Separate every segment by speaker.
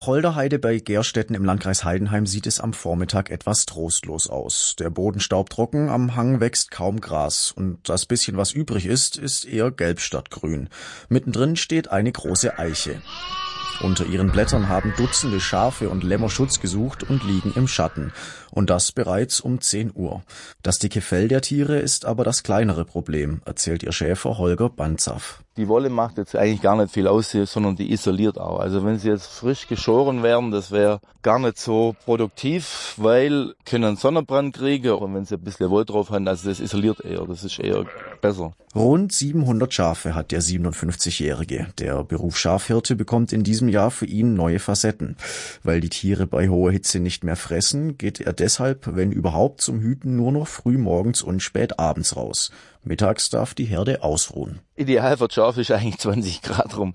Speaker 1: Holderheide bei Gerstetten im Landkreis Heidenheim sieht es am Vormittag etwas trostlos aus. Der Boden staubtrocken, am Hang wächst kaum Gras und das bisschen, was übrig ist eher gelb statt grün. Mittendrin steht eine große Eiche. Unter ihren Blättern haben Dutzende Schafe und Lämmer Schutz gesucht und liegen im Schatten. Und das bereits um 10 Uhr. Das dicke Fell der Tiere ist aber das kleinere Problem, erzählt ihr Schäfer Holger Banzaf.
Speaker 2: Die Wolle macht jetzt eigentlich gar nicht viel aus, sondern die isoliert auch. Also wenn sie jetzt frisch geschoren wären, das wäre gar nicht so produktiv, weil können einen Sonnenbrand kriegen und wenn sie ein bisschen Wolle drauf haben, also das isoliert eher, das ist eher besser.
Speaker 1: Rund 700 Schafe hat der 57-Jährige. Der Beruf Schafhirte bekommt in diesem Jahr für ihn neue Facetten. Weil die Tiere bei hoher Hitze nicht mehr fressen, geht er deshalb, wenn überhaupt, zum Hüten nur noch früh morgens und spät abends raus. Mittags darf die Herde ausruhen.
Speaker 2: Ideal für die Schafe ist eigentlich 20 Grad rum.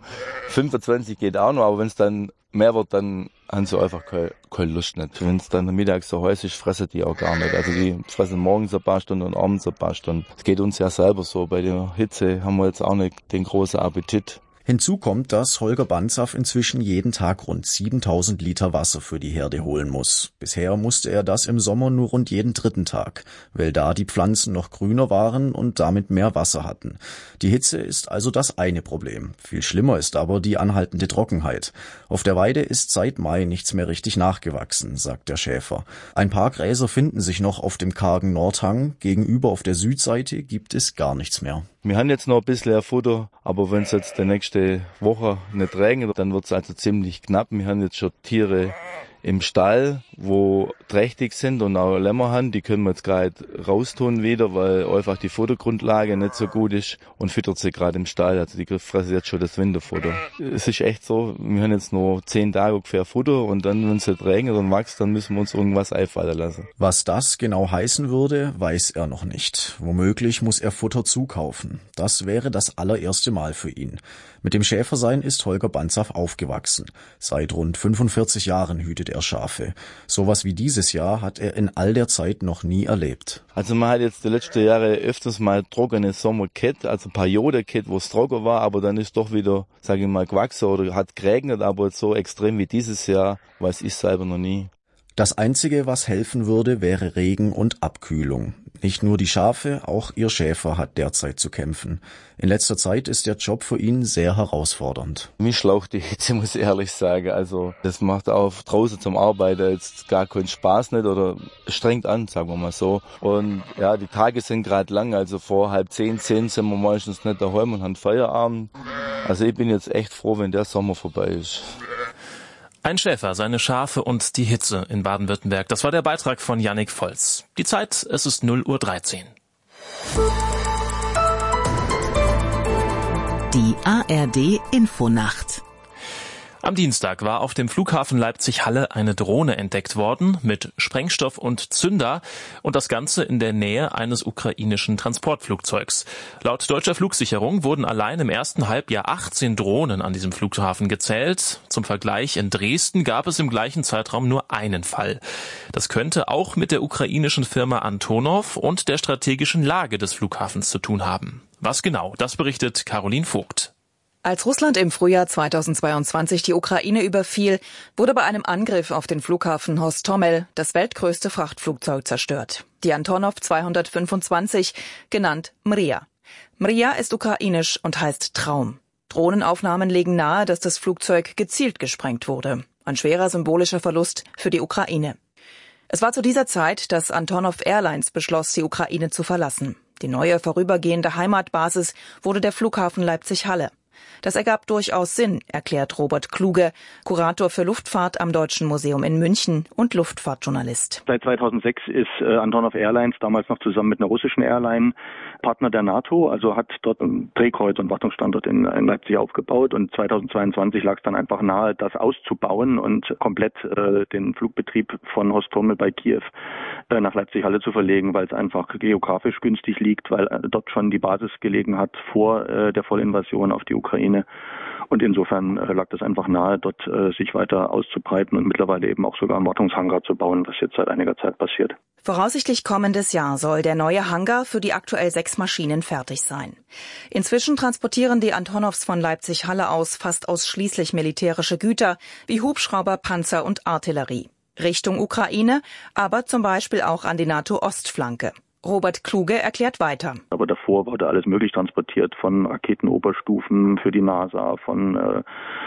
Speaker 2: 25 geht auch noch, aber wenn es dann mehr wird, dann haben sie einfach keine Lust nicht. Wenn es dann mittags so heiß ist, fressen die auch gar nicht. Also die fressen morgens ein paar Stunden und abends ein paar Stunden. Es geht uns ja selber so. Bei der Hitze haben wir jetzt auch nicht den großen Appetit.
Speaker 1: Hinzu kommt, dass Holger Banzaf inzwischen jeden Tag rund 7000 Liter Wasser für die Herde holen muss. Bisher musste er das im Sommer nur rund jeden dritten Tag, weil da die Pflanzen noch grüner waren und damit mehr Wasser hatten. Die Hitze ist also das eine Problem. Viel schlimmer ist aber die anhaltende Trockenheit. Auf der Weide ist seit Mai nichts mehr richtig nachgewachsen, sagt der Schäfer. Ein paar Gräser finden sich noch auf dem kargen Nordhang, gegenüber auf der Südseite gibt es gar nichts mehr.
Speaker 2: Wir haben jetzt noch ein bisschen Futter, aber wenn es jetzt die nächste Woche nicht regnet, dann wird es also ziemlich knapp. Wir haben jetzt schon Tiere im Stall, wo trächtig sind und auch Lämmer haben. Die können wir jetzt gerade raustun wieder, weil einfach die Futtergrundlage nicht so gut ist und füttert sie gerade im Stall. Also die fressen jetzt schon das Winterfutter. Es ist echt so, wir haben jetzt nur 10 Tage ungefähr Futter und dann, wenn es nicht regnet und wächst, dann müssen wir uns irgendwas einfallen lassen.
Speaker 1: Was das genau heißen würde, weiß er noch nicht. Womöglich muss er Futter zukaufen. Das wäre das allererste Mal für ihn. Mit dem Schäfersein ist Holger Banzaf aufgewachsen. Seit rund 45 Jahren hütet er Schafe. Sowas wie dieses Jahr hat er in all der Zeit noch nie erlebt.
Speaker 2: Also man hat jetzt die letzten Jahre öfters mal trockene Sommer gehabt, also Periode gehabt, wo es trocken war, aber dann ist doch wieder, sage ich mal, gewachsen oder hat geregnet, aber so extrem wie dieses Jahr weiß ich selber noch nie.
Speaker 1: Das Einzige, was helfen würde, wäre Regen und Abkühlung. Nicht nur die Schafe, auch ihr Schäfer hat derzeit zu kämpfen. In letzter Zeit ist der Job für ihn sehr herausfordernd.
Speaker 2: Mich schlaucht die Hitze, muss ich ehrlich sagen. Also das macht auch draußen zum Arbeiten jetzt gar keinen Spaß nicht oder strengt an, sagen wir mal so. Und ja, die Tage sind gerade lang, also vor 9:30 sind wir meistens nicht daheim und haben Feierabend. Also ich bin jetzt echt froh, wenn der Sommer vorbei ist.
Speaker 3: Ein Schäfer, seine Schafe und die Hitze in Baden-Württemberg. Das war der Beitrag von Jannik Volz. Die Zeit, es ist 0:13 Uhr.
Speaker 4: Die ARD Infonacht.
Speaker 3: Am Dienstag war auf dem Flughafen Leipzig-Halle eine Drohne entdeckt worden mit Sprengstoff und Zünder und das Ganze in der Nähe eines ukrainischen Transportflugzeugs. Laut deutscher Flugsicherung wurden allein im ersten Halbjahr 18 Drohnen an diesem Flughafen gezählt. Zum Vergleich, in Dresden gab es im gleichen Zeitraum nur einen Fall. Das könnte auch mit der ukrainischen Firma Antonov und der strategischen Lage des Flughafens zu tun haben. Was genau, das berichtet Caroline Vogt.
Speaker 5: Als Russland im Frühjahr 2022 die Ukraine überfiel, wurde bei einem Angriff auf den Flughafen Hostomel das weltgrößte Frachtflugzeug zerstört. Die Antonov 225, genannt Mria. Mria ist ukrainisch und heißt Traum. Drohnenaufnahmen legen nahe, dass das Flugzeug gezielt gesprengt wurde. Ein schwerer symbolischer Verlust für die Ukraine. Es war zu dieser Zeit, dass Antonov Airlines beschloss, die Ukraine zu verlassen. Die neue vorübergehende Heimatbasis wurde der Flughafen Leipzig-Halle. Das ergab durchaus Sinn, erklärt Robert Kluge, Kurator für Luftfahrt am Deutschen Museum in München und Luftfahrtjournalist.
Speaker 6: Seit 2006 ist Antonov Airlines, damals noch zusammen mit einer russischen Airline, Partner der NATO, also hat dort ein Drehkreuz- und Wartungsstandort in Leipzig aufgebaut und 2022 lag es dann einfach nahe, das auszubauen und komplett den Flugbetrieb von Hostomel bei Kiew nach Leipzig-Halle zu verlegen, weil es einfach geografisch günstig liegt, weil dort schon die Basis gelegen hat vor der Vollinvasion auf die Ukraine. Und insofern lag das einfach nahe, dort sich weiter auszubreiten und mittlerweile eben auch sogar einen Wartungshangar zu bauen, was jetzt seit einiger Zeit passiert.
Speaker 5: Voraussichtlich kommendes Jahr soll der neue Hangar für die aktuell 6 Maschinen fertig sein. Inzwischen transportieren die Antonovs von Leipzig-Halle aus fast ausschließlich militärische Güter wie Hubschrauber, Panzer und Artillerie. Richtung Ukraine, aber zum Beispiel auch an die NATO-Ostflanke. Robert Kluge erklärt weiter.
Speaker 6: Aber davor wurde alles möglich transportiert, von Raketenoberstufen für die NASA, von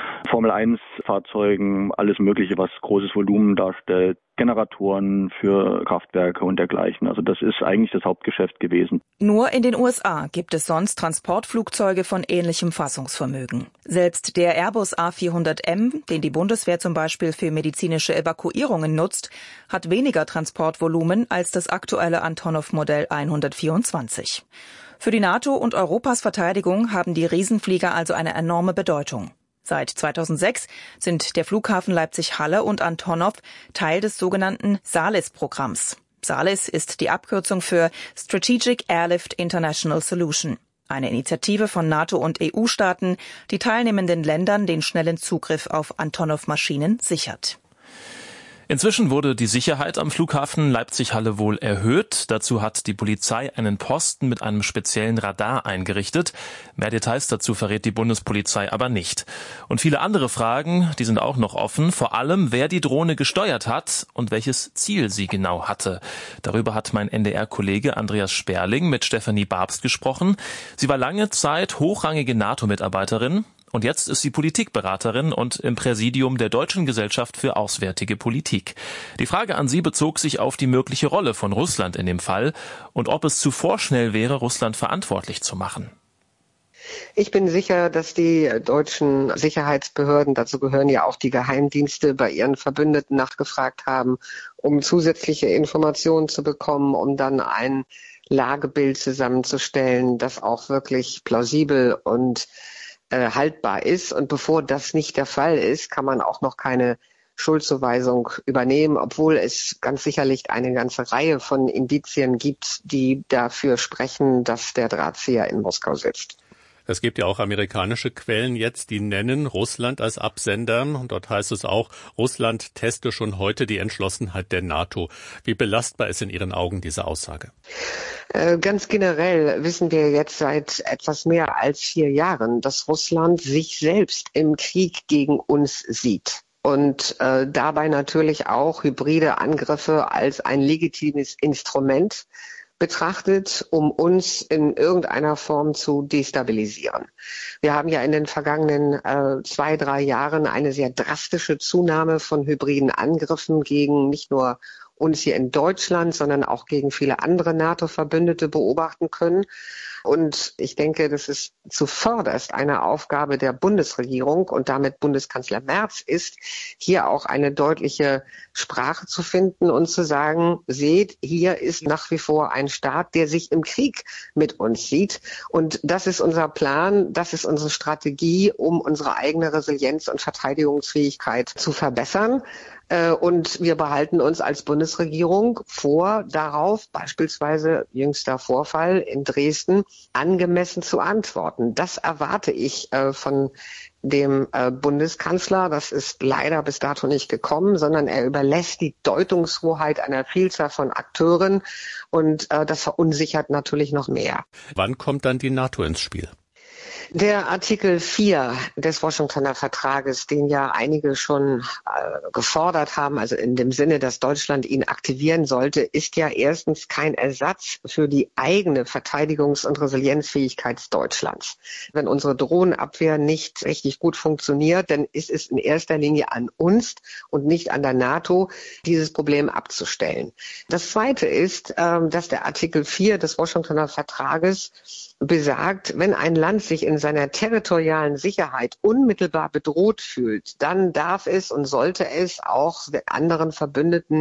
Speaker 6: Formel-1-Fahrzeugen, alles Mögliche, was großes Volumen darstellt, Generatoren für Kraftwerke und dergleichen. Also das ist eigentlich das Hauptgeschäft gewesen.
Speaker 5: Nur in den USA gibt es sonst Transportflugzeuge von ähnlichem Fassungsvermögen. Selbst der Airbus A400M, den die Bundeswehr zum Beispiel für medizinische Evakuierungen nutzt, hat weniger Transportvolumen als das aktuelle Antonov-Modell 124. Für die NATO und Europas Verteidigung haben die Riesenflieger also eine enorme Bedeutung. Seit 2006 sind der Flughafen Leipzig-Halle und Antonov Teil des sogenannten SALIS-Programms. SALIS ist die Abkürzung für Strategic Airlift International Solution, eine Initiative von NATO- und EU-Staaten, die teilnehmenden Ländern den schnellen Zugriff auf Antonov-Maschinen sichert.
Speaker 3: Inzwischen wurde die Sicherheit am Flughafen Leipzig-Halle wohl erhöht. Dazu hat die Polizei einen Posten mit einem speziellen Radar eingerichtet. Mehr Details dazu verrät die Bundespolizei aber nicht. Und viele andere Fragen, die sind auch noch offen. Vor allem, wer die Drohne gesteuert hat und welches Ziel sie genau hatte. Darüber hat mein NDR-Kollege Andreas Sperling mit Stefanie Babst gesprochen. Sie war lange Zeit hochrangige NATO-Mitarbeiterin. Und jetzt ist sie Politikberaterin und im Präsidium der Deutschen Gesellschaft für Auswärtige Politik. Die Frage an Sie bezog sich auf die mögliche Rolle von Russland in dem Fall und ob es zu vorschnell wäre, Russland verantwortlich zu machen.
Speaker 7: Ich bin sicher, dass die deutschen Sicherheitsbehörden, dazu gehören ja auch die Geheimdienste, bei ihren Verbündeten nachgefragt haben, um zusätzliche Informationen zu bekommen, um dann ein Lagebild zusammenzustellen, das auch wirklich plausibel und haltbar ist. Und bevor das nicht der Fall ist, kann man auch noch keine Schuldzuweisung übernehmen, obwohl es ganz sicherlich eine ganze Reihe von Indizien gibt, die dafür sprechen, dass der Drahtzieher in Moskau sitzt.
Speaker 8: Es gibt ja auch amerikanische Quellen jetzt, die nennen Russland als Absender. Und dort heißt es auch, Russland teste schon heute die Entschlossenheit der NATO. Wie belastbar ist in Ihren Augen diese Aussage?
Speaker 7: Ganz generell wissen wir jetzt seit etwas mehr als 4 Jahren, dass Russland sich selbst im Krieg gegen uns sieht. Und dabei natürlich auch hybride Angriffe als ein legitimes Instrument betrachtet, um uns in irgendeiner Form zu destabilisieren. Wir haben ja in den vergangenen 2-3 Jahren eine sehr drastische Zunahme von hybriden Angriffen gegen nicht nur uns hier in Deutschland, sondern auch gegen viele andere NATO-Verbündete beobachten können. Und ich denke, das ist zuvörderst eine Aufgabe der Bundesregierung und damit Bundeskanzler Merz ist, hier auch eine deutliche Sprache zu finden und zu sagen, seht, hier ist nach wie vor ein Staat, der sich im Krieg mit uns sieht. Und das ist unser Plan, das ist unsere Strategie, um unsere eigene Resilienz und Verteidigungsfähigkeit zu verbessern. Und wir behalten uns als Bundesregierung vor, darauf beispielsweise jüngster Vorfall in Dresden angemessen zu antworten. Das erwarte ich von dem Bundeskanzler. Das ist leider bis dato nicht gekommen, sondern er überlässt die Deutungshoheit einer Vielzahl von Akteuren und das verunsichert natürlich noch mehr.
Speaker 8: Wann kommt dann die NATO ins Spiel?
Speaker 7: Der Artikel 4 des Washingtoner Vertrages, den ja einige schon gefordert haben, also in dem Sinne, dass Deutschland ihn aktivieren sollte, ist ja erstens kein Ersatz für die eigene Verteidigungs- und Resilienzfähigkeit Deutschlands. Wenn unsere Drohnenabwehr nicht richtig gut funktioniert, dann ist es in erster Linie an uns und nicht an der NATO, dieses Problem abzustellen. Das Zweite ist, dass der Artikel 4 des Washingtoner Vertrages besagt, wenn ein Land sich in seiner territorialen Sicherheit unmittelbar bedroht fühlt, dann darf es und sollte es auch anderen Verbündeten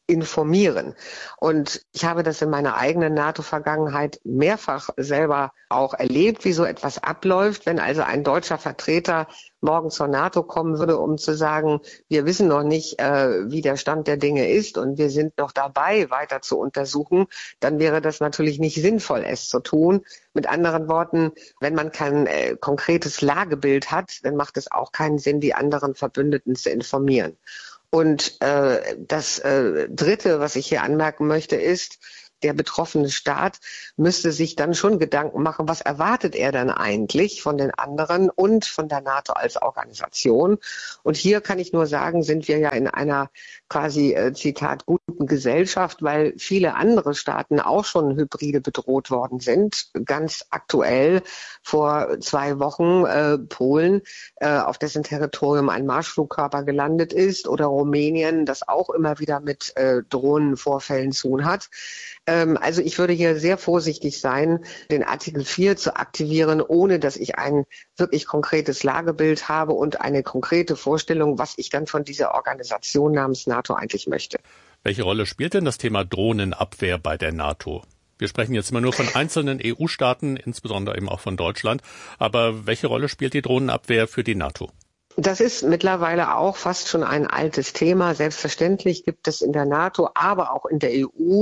Speaker 7: informieren. Und ich habe das in meiner eigenen NATO-Vergangenheit mehrfach selber auch erlebt, wie so etwas abläuft, wenn also ein deutscher Vertreter morgen zur NATO kommen würde, um zu sagen, wir wissen noch nicht, wie der Stand der Dinge ist und wir sind noch dabei, weiter zu untersuchen, dann wäre das natürlich nicht sinnvoll, es zu tun. Mit anderen Worten, wenn man kein konkretes Lagebild hat, dann macht es auch keinen Sinn, die anderen Verbündeten zu informieren. Und das Dritte, was ich hier anmerken möchte, ist, der betroffene Staat müsste sich dann schon Gedanken machen, was erwartet er dann eigentlich von den anderen und von der NATO als Organisation. Und hier kann ich nur sagen, sind wir ja in einer quasi, Zitat, guten Gesellschaft, weil viele andere Staaten auch schon hybride bedroht worden sind. Ganz aktuell vor 2 Wochen Polen, auf dessen Territorium ein Marschflugkörper gelandet ist, oder Rumänien, das auch immer wieder mit Drohnenvorfällen zu tun hat. Also ich würde hier sehr vorsichtig sein, den Artikel 4 zu aktivieren, ohne dass ich ein wirklich konkretes Lagebild habe und eine konkrete Vorstellung, was ich dann von dieser Organisation namens NATO eigentlich möchte.
Speaker 8: Welche Rolle spielt denn das Thema Drohnenabwehr bei der NATO? Wir sprechen jetzt immer nur von einzelnen EU-Staaten, insbesondere eben auch von Deutschland. Aber welche Rolle spielt die Drohnenabwehr für die NATO?
Speaker 7: Das ist mittlerweile auch fast schon ein altes Thema. Selbstverständlich gibt es in der NATO, aber auch in der EU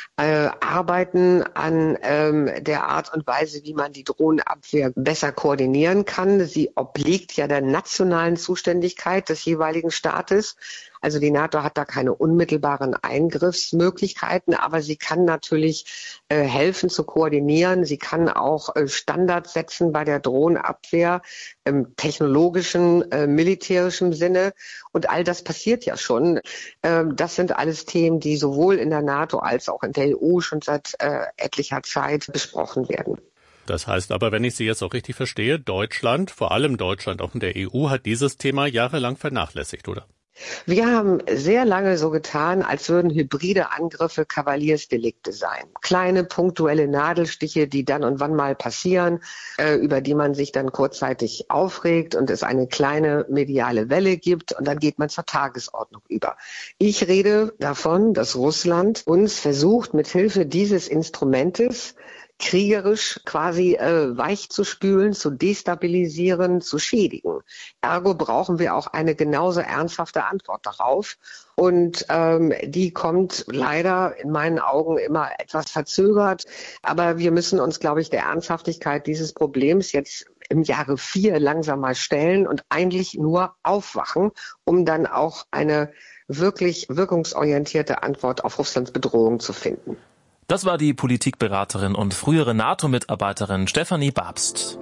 Speaker 7: Arbeiten an der Art und Weise, wie man die Drohnenabwehr besser koordinieren kann. Sie obliegt ja der nationalen Zuständigkeit des jeweiligen Staates. Also die NATO hat da keine unmittelbaren Eingriffsmöglichkeiten, aber sie kann natürlich helfen zu koordinieren. Sie kann auch Standards setzen bei der Drohnenabwehr im technologischen, militärischen Sinne. Und all das passiert ja schon. Das sind alles Themen, die sowohl in der NATO als auch in der EU schon seit etlicher Zeit besprochen werden.
Speaker 8: Das heißt aber, wenn ich Sie jetzt auch richtig verstehe, Deutschland, vor allem Deutschland, auch in der EU, hat dieses Thema jahrelang vernachlässigt, oder?
Speaker 7: Wir haben sehr lange so getan, als würden hybride Angriffe Kavaliersdelikte sein. Kleine punktuelle Nadelstiche, die dann und wann mal passieren, über die man sich dann kurzzeitig aufregt und es eine kleine mediale Welle gibt und dann geht man zur Tagesordnung über. Ich rede davon, dass Russland uns versucht, mithilfe dieses Instrumentes kriegerisch quasi weich zu spülen, zu destabilisieren, zu schädigen. Ergo brauchen wir auch eine genauso ernsthafte Antwort darauf. Und die kommt leider in meinen Augen immer etwas verzögert. Aber wir müssen uns, glaube ich, der Ernsthaftigkeit dieses Problems jetzt im Jahre 4 langsam mal stellen und eigentlich nur aufwachen, um dann auch eine wirklich wirkungsorientierte Antwort auf Russlands Bedrohung zu finden.
Speaker 3: Das war die Politikberaterin und frühere NATO-Mitarbeiterin Stefanie Babst.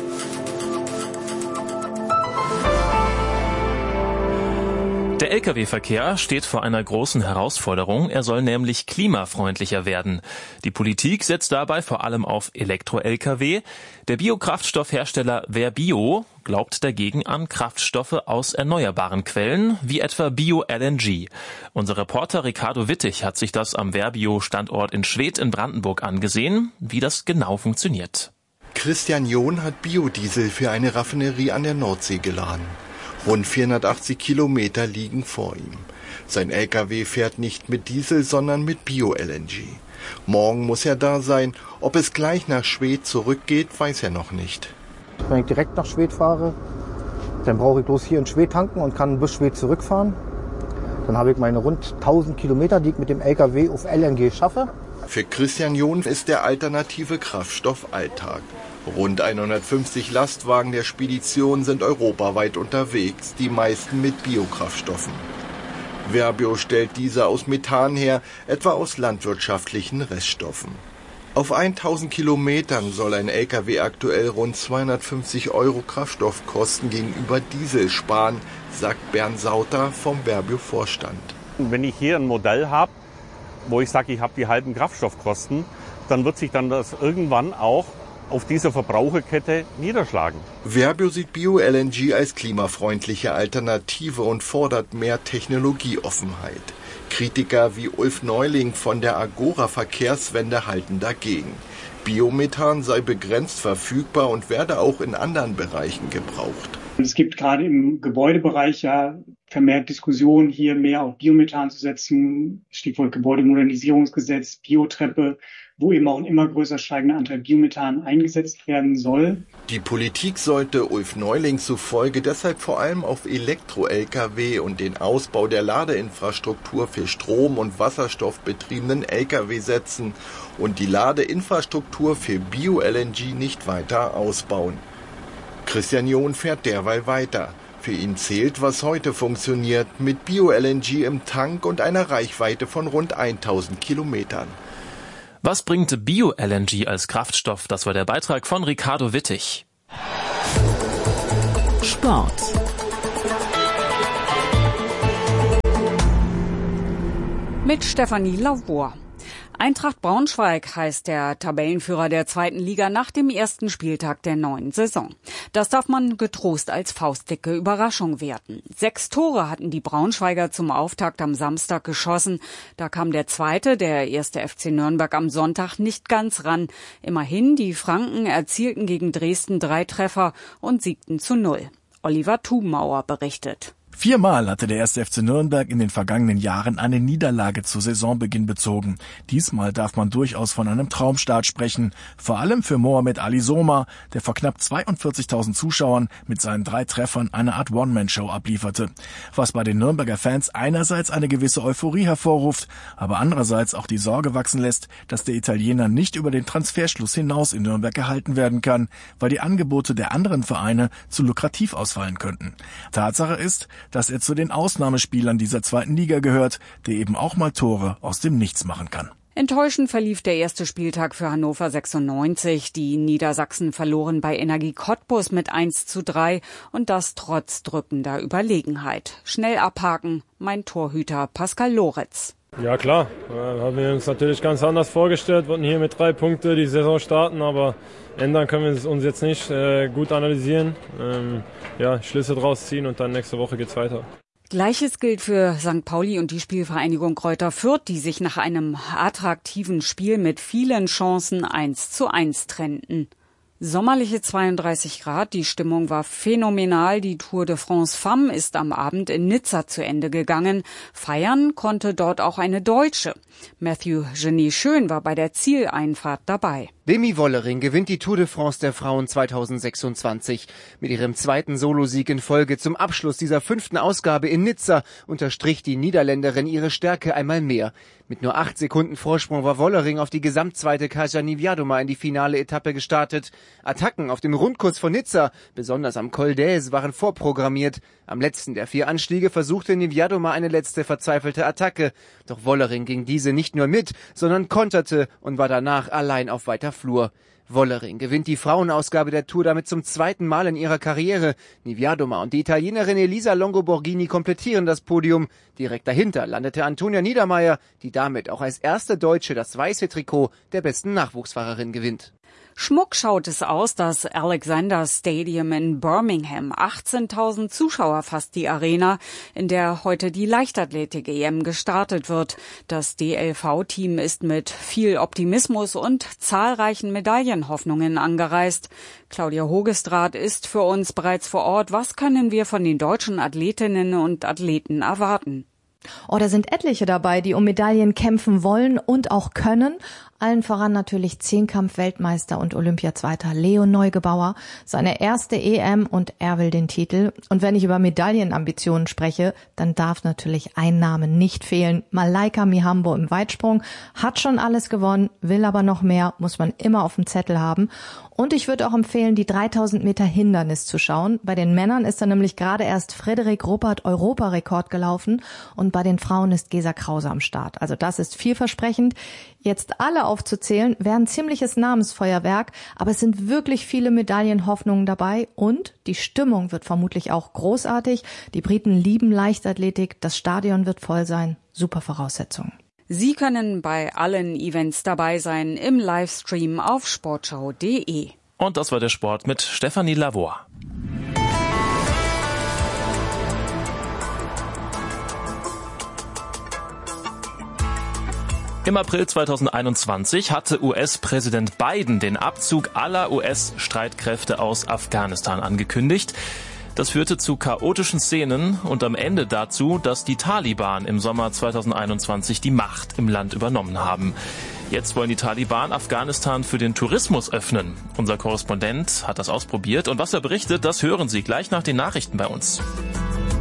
Speaker 3: Der Lkw-Verkehr steht vor einer großen Herausforderung. Er soll nämlich klimafreundlicher werden. Die Politik setzt dabei vor allem auf Elektro-Lkw. Der Biokraftstoffhersteller Verbio glaubt dagegen an Kraftstoffe aus erneuerbaren Quellen, wie etwa Bio-LNG. Unser Reporter Ricardo Wittig hat sich das am Verbio-Standort in Schwedt in Brandenburg angesehen, wie das genau funktioniert.
Speaker 9: Christian John hat Biodiesel für eine Raffinerie an der Nordsee geladen. Rund 480 Kilometer liegen vor ihm. Sein LKW fährt nicht mit Diesel, sondern mit Bio-LNG. Morgen muss er da sein. Ob es gleich nach Schwedt zurückgeht, weiß er noch nicht.
Speaker 10: Wenn ich direkt nach Schwedt fahre, dann brauche ich bloß hier in Schwedt tanken und kann bis Schwedt zurückfahren. Dann habe ich meine rund 1000 Kilometer, die ich mit dem LKW auf LNG schaffe.
Speaker 9: Für Christian John ist der alternative Kraftstoff Alltag. Rund 150 Lastwagen der Spedition sind europaweit unterwegs, die meisten mit Biokraftstoffen. Verbio stellt diese aus Methan her, etwa aus landwirtschaftlichen Reststoffen. Auf 1000 Kilometern soll ein LKW aktuell rund 250 € Kraftstoffkosten gegenüber Diesel sparen, sagt Bernd Sauter vom Verbio-Vorstand.
Speaker 11: Wenn ich hier ein Modell habe, wo ich sage, ich habe die halben Kraftstoffkosten, dann wird sich dann das irgendwann auch auf dieser Verbraucherkette niederschlagen.
Speaker 9: Verbio sieht Bio-LNG als klimafreundliche Alternative und fordert mehr Technologieoffenheit. Kritiker wie Ulf Neuling von der Agora Verkehrswende halten dagegen. Biomethan sei begrenzt verfügbar und werde auch in anderen Bereichen gebraucht.
Speaker 12: Es gibt gerade im Gebäudebereich ja vermehrt Diskussionen, hier mehr auf Biomethan zu setzen. Stichwort Gebäudemodernisierungsgesetz, Biotreppe, wo eben auch ein immer größer steigender Anteil Biomethan eingesetzt werden soll.
Speaker 9: Die Politik sollte Ulf Neuling zufolge deshalb vor allem auf Elektro-Lkw und den Ausbau der Ladeinfrastruktur für Strom- und wasserstoffbetriebenen Lkw setzen und die Ladeinfrastruktur für Bio-LNG nicht weiter ausbauen. Christian John fährt derweil weiter. Für ihn zählt, was heute funktioniert, mit Bio-LNG im Tank und einer Reichweite von rund 1000 Kilometern.
Speaker 3: Was bringt Bio-LNG als Kraftstoff? Das war der Beitrag von Ricardo Wittig.
Speaker 4: Sport.
Speaker 13: Mit Stefanie Lavor. Eintracht Braunschweig heißt der Tabellenführer der 2. Liga nach dem ersten Spieltag der neuen Saison. Das darf man getrost als faustdicke Überraschung werten. 6 Tore hatten die Braunschweiger zum Auftakt am Samstag geschossen. Da kam der zweite, der 1. FC Nürnberg, am Sonntag nicht ganz ran. Immerhin, die Franken erzielten gegen Dresden 3 Treffer und siegten zu 0. Oliver Thubmauer berichtet.
Speaker 14: 4-mal hatte der 1. FC Nürnberg in den vergangenen Jahren eine Niederlage zu Saisonbeginn bezogen. Diesmal darf man durchaus von einem Traumstart sprechen. Vor allem für Mohamed Ali Soma, der vor knapp 42.000 Zuschauern mit seinen 3 Treffern eine Art One-Man-Show ablieferte. Was bei den Nürnberger Fans einerseits eine gewisse Euphorie hervorruft, aber andererseits auch die Sorge wachsen lässt, dass der Italiener nicht über den Transferschluss hinaus in Nürnberg gehalten werden kann, weil die Angebote der anderen Vereine zu lukrativ ausfallen könnten. Tatsache ist, dass er zu den Ausnahmespielern dieser 2. Liga gehört, der eben auch mal Tore aus dem Nichts machen kann.
Speaker 13: Enttäuschend verlief der erste Spieltag für Hannover 96. Die Niedersachsen verloren bei Energie Cottbus mit 1:3 und das trotz drückender Überlegenheit. Schnell abhaken, mein Torhüter Pascal Loretz.
Speaker 15: Ja klar, haben wir uns natürlich ganz anders vorgestellt, wollten hier mit 3 Punkten die Saison starten, aber ändern können wir es uns jetzt nicht, gut analysieren, Schlüsse draus ziehen und dann nächste Woche geht's weiter.
Speaker 13: Gleiches gilt für St. Pauli und die Spielvereinigung Greuther Fürth, die sich nach einem attraktiven Spiel mit vielen Chancen 1:1 trennten. Sommerliche 32 Grad, die Stimmung war phänomenal. Die Tour de France Femme ist am Abend in Nizza zu Ende gegangen. Feiern konnte dort auch eine Deutsche. Matthew Genie Schön war bei der Zieleinfahrt dabei.
Speaker 16: Demi Wollering gewinnt die Tour de France der Frauen 2026. Mit ihrem 2. Solosieg in Folge zum Abschluss dieser 5. Ausgabe in Nizza unterstrich die Niederländerin ihre Stärke einmal mehr. Mit nur 8 Sekunden Vorsprung war Wollering auf die Gesamtzweite Kasia Niewiadoma in die finale Etappe gestartet. Attacken auf dem Rundkurs von Nizza, besonders am Col d'Aise, waren vorprogrammiert. Am letzten der 4 Anstiege versuchte Niewiadoma eine letzte verzweifelte Attacke. Doch Wollering ging diese nicht nur mit, sondern konterte und war danach allein auf weiter Flur. Wollering gewinnt die Frauenausgabe der Tour damit zum 2. Mal in ihrer Karriere. Niewiadoma und die Italienerin Elisa Longo-Borghini komplettieren das Podium. Direkt dahinter landete Antonia Niedermeier, die damit auch als erste Deutsche das weiße Trikot der besten Nachwuchsfahrerin gewinnt.
Speaker 13: Schmuck schaut es aus, das Alexander Stadium in Birmingham. 18.000 Zuschauer fasst die Arena, in der heute die Leichtathletik-EM gestartet wird. Das DLV-Team ist mit viel Optimismus und zahlreichen Medaillenhoffnungen angereist. Claudia Hogestraat ist für uns bereits vor Ort. Was können wir von den deutschen Athletinnen und Athleten erwarten?
Speaker 17: Oh, da sind etliche dabei, die um Medaillen kämpfen wollen und auch können. Allen voran natürlich Zehnkampf-Weltmeister und Olympiazweiter Leon Neugebauer. Seine erste EM und er will den Titel. Und wenn ich über Medaillenambitionen spreche, dann darf natürlich ein Name nicht fehlen. Malaika Mihambo im Weitsprung hat schon alles gewonnen, will aber noch mehr, muss man immer auf dem Zettel haben. Und ich würde auch empfehlen, die 3000 Meter Hindernis zu schauen. Bei den Männern ist da nämlich gerade erst Frederik Ruppert Europarekord gelaufen und bei den Frauen ist Gesa Krause am Start. Also das ist vielversprechend. Jetzt alle aufzuzählen, wäre ein ziemliches Namensfeuerwerk, aber es sind wirklich viele Medaillenhoffnungen dabei und die Stimmung wird vermutlich auch großartig. Die Briten lieben Leichtathletik, das Stadion wird voll sein. Super Voraussetzungen.
Speaker 13: Sie können bei allen Events dabei sein im Livestream auf sportschau.de.
Speaker 3: Und das war der Sport mit Stefanie Lavor. Im April 2021 hatte US-Präsident Biden den Abzug aller US-Streitkräfte aus Afghanistan angekündigt. Das führte zu chaotischen Szenen und am Ende dazu, dass die Taliban im Sommer 2021 die Macht im Land übernommen haben. Jetzt wollen die Taliban Afghanistan für den Tourismus öffnen. Unser Korrespondent hat das ausprobiert und was er berichtet, das hören Sie gleich nach den Nachrichten bei uns.